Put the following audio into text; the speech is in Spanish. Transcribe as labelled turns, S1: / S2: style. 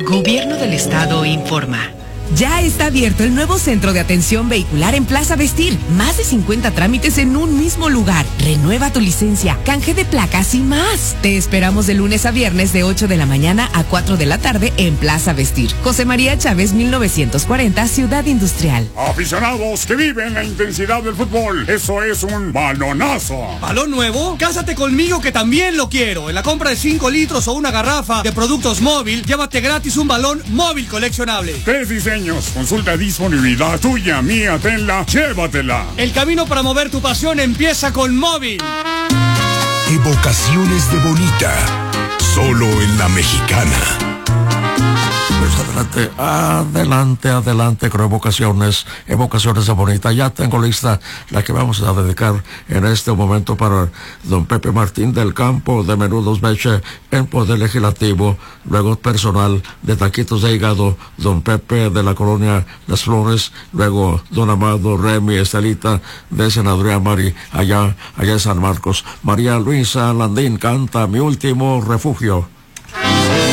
S1: Gobierno del Estado informa.
S2: Ya está abierto el nuevo centro de atención vehicular en Plaza Vestir. Más de 50 trámites en un mismo lugar. Renueva tu licencia, canje de placas y más. Te esperamos de lunes a viernes de 8 de la mañana a 4 de la tarde en Plaza Vestir. José María Chávez, 1940, Ciudad Industrial.
S3: Aficionados que viven la intensidad del fútbol, eso es un balonazo.
S4: ¿Balón nuevo? Cásate conmigo que también lo quiero. En la compra de 5 litros o una garrafa de productos móvil, llévate gratis un balón móvil coleccionable.
S3: 3 diseños. Consulta disponibilidad tuya, mía, tenla, llévatela.
S4: El camino para mover tu pasión empieza con móvil.
S5: Evocaciones de Bonita, solo en La Mexicana.
S6: Pues adelante con evocaciones de Bonita. Ya tengo lista la que vamos a dedicar en este momento para don Pepe Martín del Campo de Menudos Meche en Poder Legislativo, luego personal de Taquitos de Hígado, don Pepe de la Colonia Las Flores, luego don Amado, Remy, Estelita de Senaduría Mari, allá en San Marcos. María Luisa Landín canta Mi Último Refugio.